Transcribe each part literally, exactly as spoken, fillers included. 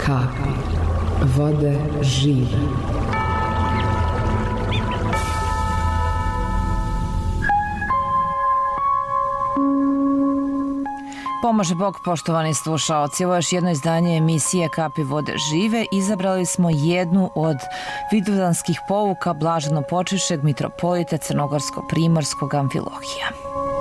kapi vode žive. Pomaže Bog, poštovani slušaoci. Ovo je još jedno izdanje emisije Kapi vode žive. Izabrali smo jednu od vidovdanskih pouka blaženo počišćeg mitropolita Crnogorsko-primorskog Amfilohija.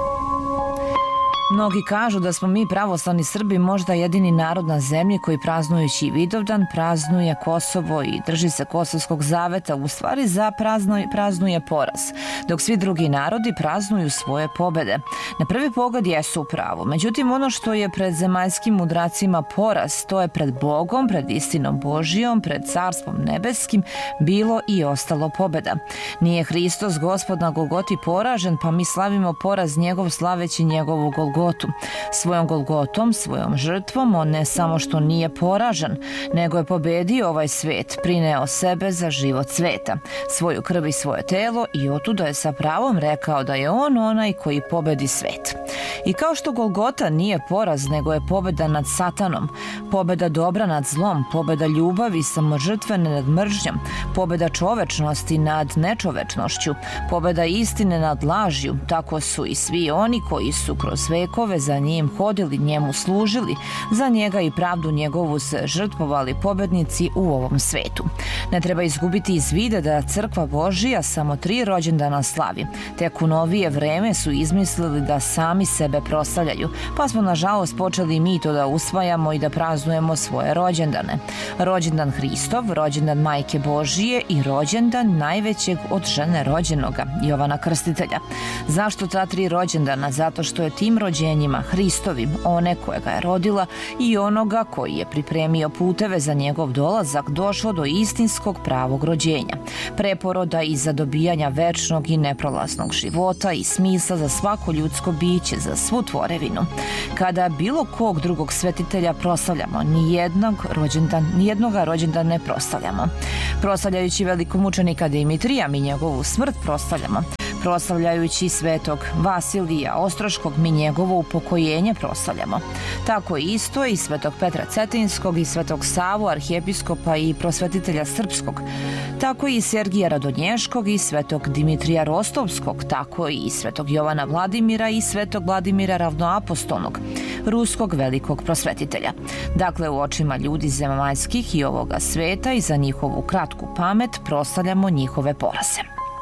Mnogi kažu da smo mi pravoslavni Srbi možda jedini narod na zemlji koji praznujući Vidovdan praznuje Kosovo i drži se Kosovskog zaveta, u stvari za prazno, praznuje poraz, dok svi drugi narodi praznuju svoje pobede. Na prvi pogled jesu u pravu, međutim ono što je pred zemaljskim mudracima poraz, to je pred Bogom, pred istinom Božijom, pred carstvom nebeskim bilo i ostalo pobeda. Nije Hristos Gospod na Golgoti poražen, pa mi slavimo poraz njegov slaveći njegovu Golgotu. Svojom Golgotom, svojom žrtvom, on ne samo što nije poražen, nego je pobedio ovaj svet, prineo sebe za život sveta, svoju krv i svoje telo i otuda je sa pravom rekao da je on onaj koji pobedi svet. I kao što Golgota nije poraz, nego je pobeda nad satanom, pobeda dobra nad zlom, pobeda ljubavi samožrtvene nad mržnjom, pobeda čovečnosti nad nečovečnošću, pobeda istine nad lažju, tako su i svi oni koji su kroz vekove za njim hodili, njemu služili, za njega i pravdu njegovu se žrtvovali pobednici u ovom svetu. Ne treba izgubiti iz vida da crkva Božija samo tri rođendana slavi. Tek u novije vreme su izmislili da sami sebe proslavljaju, pa smo nažalost počeli mi to da usvajamo i da praznujemo svoje rođendane. Rođendan Hristov, rođendan Majke Božije i rođendan najvećeg od žene rođenoga, Jovana Krstitelja. Zašto ta tri rođendana? Zato što je tim rođenjima Hristovim, one koje ga je rodila i onoga koji je pripremio puteve za njegov dolazak, došlo do istinskog pravog rođenja, preporoda i zadobijanja večnog i neprolaznog života i smisla za svako ljudsko biće, za svu tvorevinu. Kada bilo kog drugog svetitelja proslavljamo, nijednog rođendan, nijednoga rođendana ne proslavljamo. Proslavljajući velikomučenika Dimitrija, mi njegovu smrt proslavljamo. Proslavljajući svetog Vasilija Ostroškog, mi njegovo upokojenje proslavljamo. Tako isto i svetog Petra Cetinskog i svetog Savu, arhijepiskopa i prosvetitelja srpskog. Tako i Sergija Radonješkog i svetog Dimitrija Rostovskog, tako i svetog Jovana Vladimira i svetog Vladimira Ravnoapostolnog, ruskog velikog prosvetitelja. Dakle, u očima ljudi zemaljskih i ovoga sveta i za njihovu kratku pamet proslavljamo njihove poraze.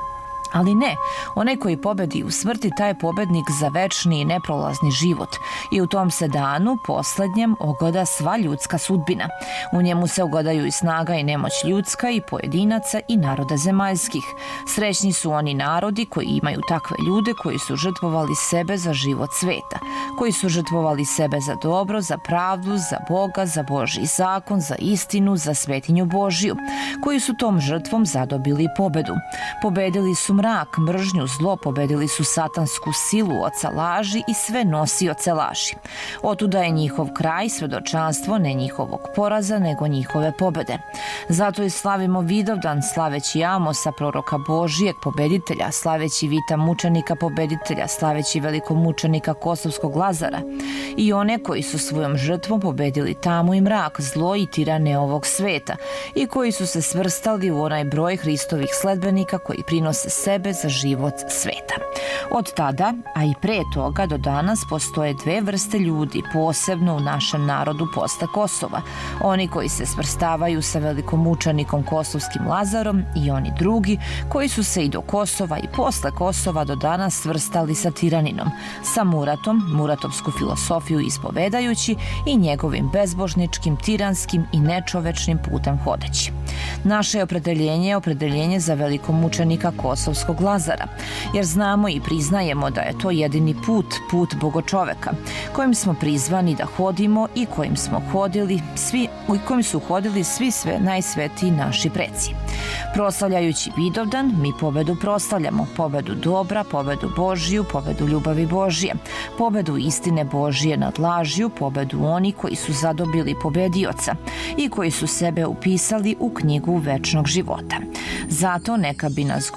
Ali ne, onaj koji pobedi u smrti, taj je pobednik za večni i neprolazni život i u tom se danu, poslednjem, ogleda sva ljudska sudbina. U njemu se ogledaju i snaga i nemoć ljudska i pojedinaca i naroda zemaljskih. Srećni su oni narodi koji imaju takve ljude koji su žrtvovali sebe za život sveta, koji su žrtvovali sebe za dobro, za pravdu, za Boga, za Božji zakon, za istinu, za svetinju Božiju, koji su tom žrtvom zadobili pobedu. Pobedili su mrak, mržnju, zlo, pobedili su satansku silu, oca laži i sve nosioce laži. Otuda je njihov kraj, svedočanstvo ne njihovog poraza, nego njihove pobede. Zato i slavimo Vidovdan, slaveći Amosa, proroka Božijeg, pobeditelja, slaveći Vita mučenika, pobeditelja, slaveći velikomučenika Kosovskog Lazara i one koji su svojom žrtvom pobedili tamu i mrak, zlo i tirane ovog sveta i koji su se svrstali u onaj broj Hristovih sledbenika koji prinose sebe za život sveta. Od tada, a i pre toga do danas, postoje dve vrste ljudi, posebno u našem narodu posle Kosova. Oni koji se svrstavaju sa velikomučenikom Kosovskim Lazarom i oni drugi koji su se i do Kosova i posle Kosova do danas svrstali sa tiraninom, sa Muratom, muratovsku filosofiju ispovedajući i njegovim bezbožničkim, tiranskim i nečovečnim putem hodeći. Naše opredeljenje je opredeljenje za velikomučenika Kosovskog Lazara, jer znamo i priznajemo da je to jedini put, put bogočoveka, kojim smo prizvani da hodimo i kojim smo hodili svi, i kojim su hodili svi sve najsvetiji naši preci. Proslavljajući Vidovdan, mi pobedu proslavljamo, pobedu dobra, pobedu Božiju, pobedu ljubavi Božije, pobedu istine Božije nad lažju, pobedu oni koji su zadobili pobedioca i koji su sebe upisali u knjigu večnog života. Zato neka bi nas Gospod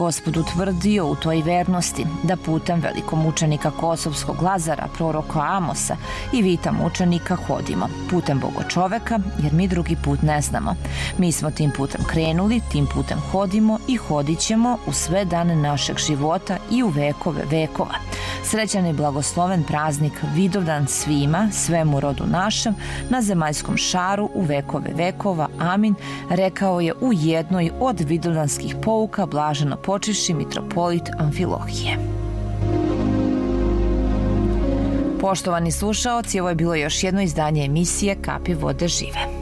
utvrdio u toj vernosti, da putem velikomučenika kosovskog Lazara, proroka Amosa i Vita mučenika hodimo, putem Bogočoveka, jer mi drugi put ne znamo. Mi smo tim putem krenuli, tim putem hodimo i hodit ćemo u sve dane našeg života i u vekove vekova. Srećan i blagosloven praznik Vidovdan svima, svemu rodu našem, na zemaljskom šaru u vekove vekova. Amin, rekao je u jednoj od vidovdanskih pouka blaženo počivši mitropolit Amfilohije. Poštovani slušaoci, ovo je bilo još jedno izdanje emisije Kapi vode žive.